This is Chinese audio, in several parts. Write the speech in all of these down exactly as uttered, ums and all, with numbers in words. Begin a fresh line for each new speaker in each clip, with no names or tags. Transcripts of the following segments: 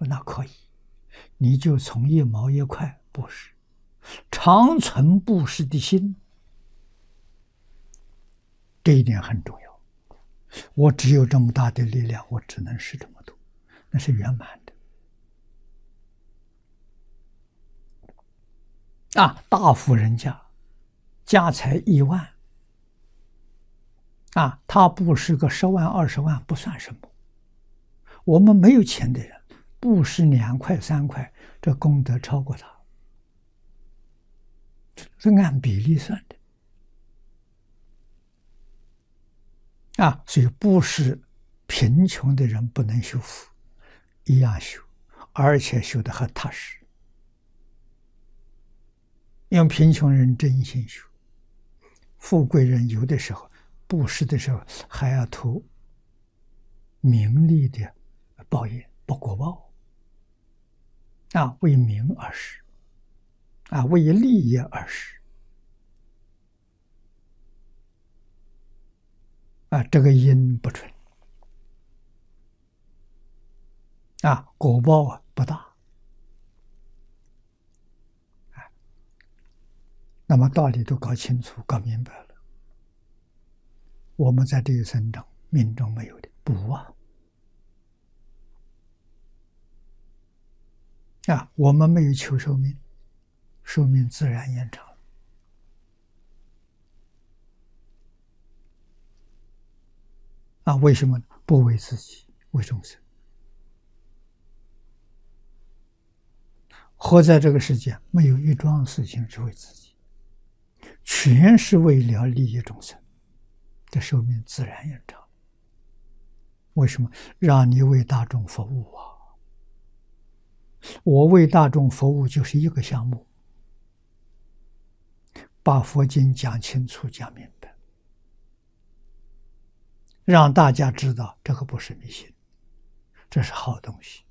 那可以，你就从一毛一块布施，常存布施的心，这一点很重要。我只有这么大的力量，我只能施这么多，那是圆满的。啊，大富人家，家财亿万，啊，他布施个十万二十万不算什么。我们没有钱的人，布施两块三块，这功德超过他，是按比例算的。啊，所以布施贫穷的人不能修福，一样修，而且修得很踏实。因为贫穷人真心修，富贵人有的时候布施的时候还要图名利的报应，不果报。啊，为名而施，啊，为利益而施。啊，这个因不纯，啊，果报啊不大。啊，那么道理都搞清楚、搞明白了，我们在这一生中命中没有的补啊。啊，我们没有求寿命，寿命自然延长。啊，为什么呢？不为自己，为众生。活在这个世界，没有一桩事情是为自己，全是为了利益众生，这寿命自然延长。为什么？让你为大众服务啊！我为大众服务就是一个项目，把佛经讲清楚、讲明白，让大家知道这个不是迷信，这是好东西。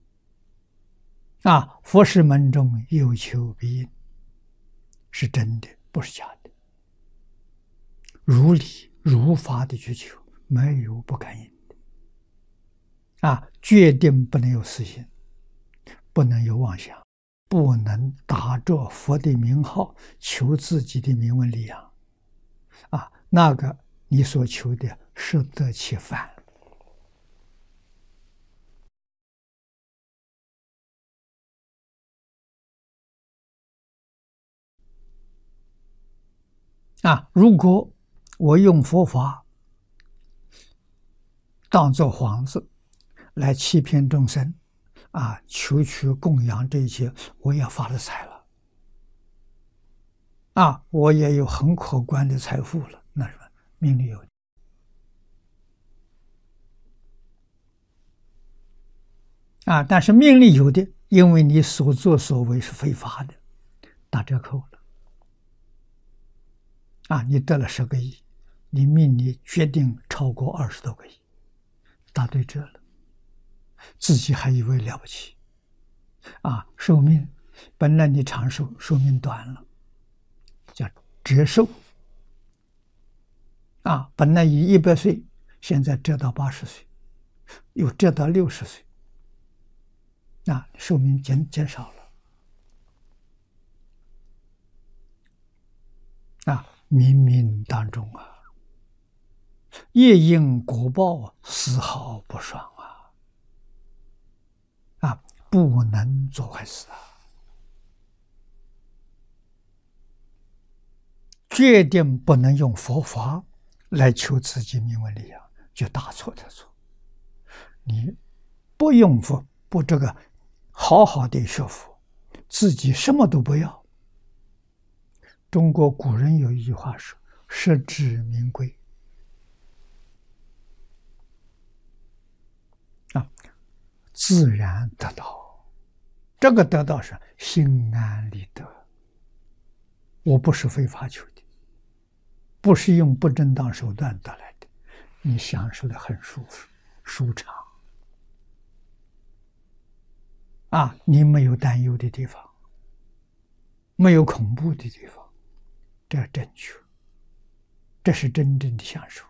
啊，佛事门中有求必应，是真的，不是假的。如理如法的去求，没有不感应的。啊，决定不能有私心，不能有妄想，不能打着佛的名号求自己的名闻利养。啊，那个你所求的适得其反。啊，如果我用佛法当作幌子来欺骗众生，啊，求取供养这些，我也发了财了，啊，我也有很可观的财富了，那什么命里有的。啊，但是命里有的，因为你所作所为是非法的，打折扣了。啊，你得了十个亿，你命里决定超过二十多个亿，打对折了，自己还以为了不起。啊，寿命本来你长寿，寿命短了，叫折寿。啊，本来以一百岁，现在折到八十岁，又折到六十岁，啊，寿命减减少了。啊，冥冥当中啊，业因果报丝毫不爽啊！啊，不能做坏事啊！决定不能用佛法来求自己名闻利养，就大错特错。你不用佛，不这个好好的学佛，自己什么都不要。中国古人有一句话说：“实至名归。”啊，自然得到。这个得到是心安理得。我不是非法求的，不是用不正当手段得来的，你享受的很舒服、舒畅。啊，你没有担忧的地方，没有恐怖的地方。这真确，这是真正的享受。